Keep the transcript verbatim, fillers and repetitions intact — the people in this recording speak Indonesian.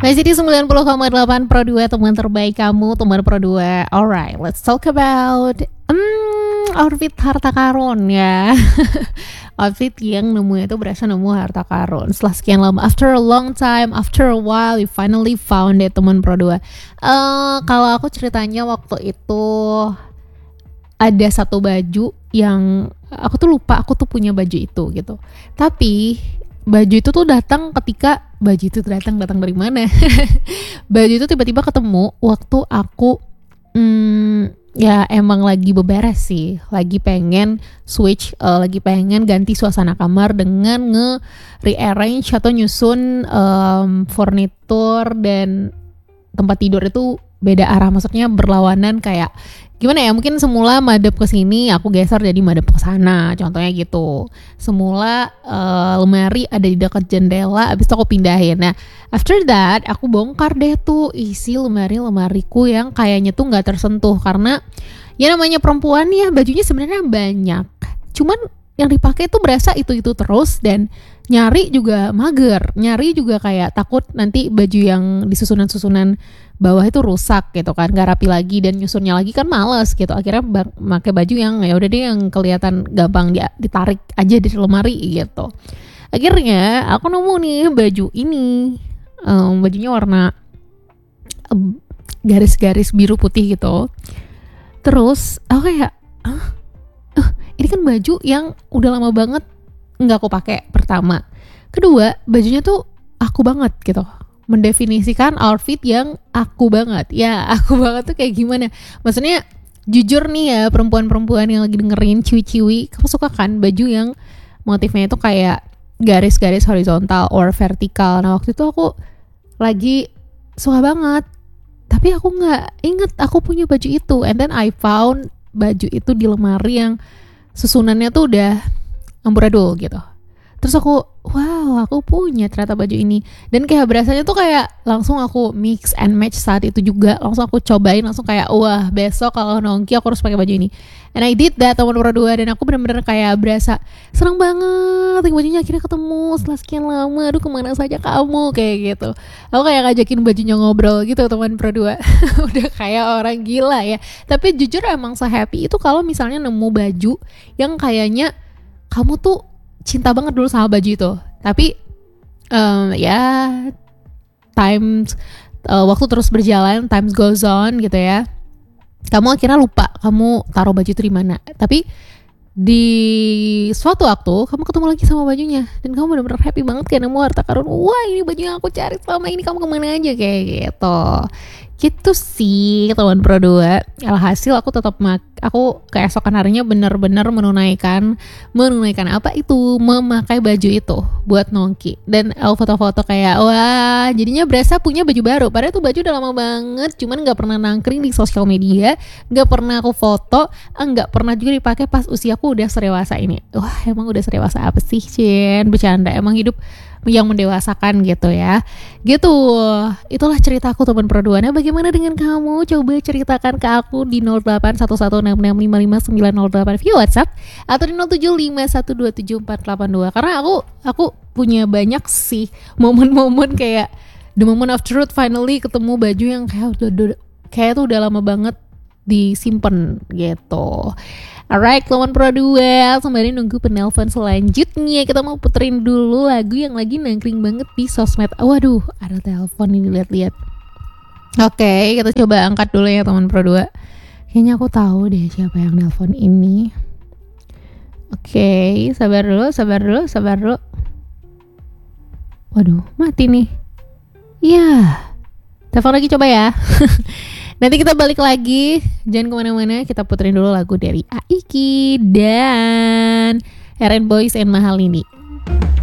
Masih di sembilan puluh koma delapan Pro dua, teman terbaik kamu, teman Pro dua. Alright, let's talk about um, outfit harta karun ya. Outfit yang nemunya itu berasa nemu harta karun. Setelah sekian lama, after a long time, after a while, you finally found it, teman Pro dua. Uh, kalau aku ceritanya waktu itu ada satu baju yang aku tuh lupa aku tuh punya baju itu gitu. Tapi baju itu tuh datang ketika baju itu datang datang dari mana? Baju itu tiba-tiba ketemu waktu aku hmm, ya emang lagi beberes sih, lagi pengen switch, uh, lagi pengen ganti suasana kamar dengan nge-rearrange atau nyusun um, furnitur dan tempat tidur itu beda arah, maksudnya berlawanan, kayak gimana ya, mungkin semula madep ke sini, aku geser jadi madep ke sana, contohnya gitu. Semula uh, lemari ada di dekat jendela, abis itu aku pindahin. Nah, after that aku bongkar deh tuh isi lemari-lemariku yang kayaknya tuh nggak tersentuh, karena ya namanya perempuan ya, bajunya sebenarnya banyak, cuman yang dipakai tuh berasa itu-itu terus, dan nyari juga mager, nyari juga kayak takut nanti baju yang di susunan-susunan bawah itu rusak gitu kan, gak rapi lagi, dan nyusunnya lagi kan males gitu. Akhirnya bak- pakai baju yang ya udah deh yang kelihatan gampang dia ditarik aja dari lemari gitu. Akhirnya aku nemu nih baju ini, um, bajunya warna um, garis-garis biru putih gitu. Terus aku kayak, ah, uh, ini kan baju yang udah lama banget nggak aku pakai. Pertama, kedua, bajunya tuh aku banget gitu, mendefinisikan outfit yang aku banget. Ya, aku banget tuh kayak gimana? Maksudnya jujur nih ya, perempuan-perempuan yang lagi dengerin ciwi-ciwi, kamu suka kan baju yang motifnya itu kayak garis-garis horizontal or vertikal? Nah, waktu itu aku lagi suka banget, tapi aku nggak inget aku punya baju itu. And then I found baju itu di lemari yang susunannya tuh udah amburadul gitu. Terus aku, wow, aku punya ternyata baju ini. Dan kayak berasanya tuh kayak langsung aku mix and match saat itu juga. Langsung aku cobain, langsung kayak, wah, besok kalau nongki aku harus pakai baju ini. And I did that, teman Pro dua. Dan aku benar-benar kayak berasa senang banget, bajunya akhirnya ketemu setelah sekian lama. Aduh, kemana saja kamu, kayak gitu. Aku kayak ngajakin bajunya ngobrol gitu, teman Pro dua. Udah kayak orang gila ya. Tapi jujur emang se-happy itu kalau misalnya nemu baju yang kayaknya kamu tuh cinta banget dulu sama baju itu, tapi um, ya time uh, waktu terus berjalan, time goes on gitu ya, kamu akhirnya lupa kamu taruh baju itu di mana. Tapi di suatu waktu kamu ketemu lagi sama bajunya dan kamu benar-benar happy banget kayak nemu harta karun. Wah, ini baju yang aku cari selama ini, kamu kemana aja, kayak gitu. Gitu sih, teman Pro dua. Alhasil aku tetap mak- aku keesokan harinya benar-benar menunaikan menunaikan apa itu, memakai baju itu buat nongki. Dan aku foto-foto kayak, wah, jadinya berasa punya baju baru. Padahal tuh baju udah lama banget, cuman nggak pernah nangkring di sosial media, nggak pernah aku foto, nggak pernah juga dipakai pas usiaku udah serewasa ini. Wah, emang udah serewasa apa sih, Cien? Bercanda, emang hidup yang mendewasakan gitu ya. Gitu. Itulah ceritaku, teman Pro dua. Nah, bagaimana dengan kamu? Coba ceritakan ke aku di nol delapan satu satu enam enam lima lima sembilan nol delapan via WhatsApp atau di nol tujuh lima satu dua tujuh empat delapan dua. Karena aku aku punya banyak sih momen-momen kayak the moment of truth, finally ketemu baju yang kayak udah, udah kayak tuh udah lama banget disimpan gitu. Alright, teman Pro dua, sembari nunggu penelpon selanjutnya, kita mau puterin dulu lagu yang lagi nangkring banget di sosmed. Waduh, ada telepon nih, lihat-lihat. Oke, kita coba angkat dulu ya, teman Pro dua. Kayaknya aku tahu deh siapa yang nelpon ini. Oke, sabar dulu, sabar dulu, sabar dulu. Waduh, mati nih. Iya, telepon lagi, coba ya. Nanti kita balik lagi, jangan kemana-mana, kita puterin dulu lagu dari Aiki dan Eren Boys and Mahal ini.